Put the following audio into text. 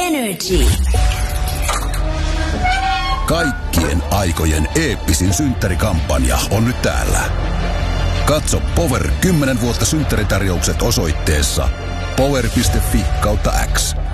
Energy. Kaikkien aikojen eeppisin synttärikampanja on nyt täällä. Katso Power 10 vuotta synttäritarjoukset osoitteessa power.fi/X.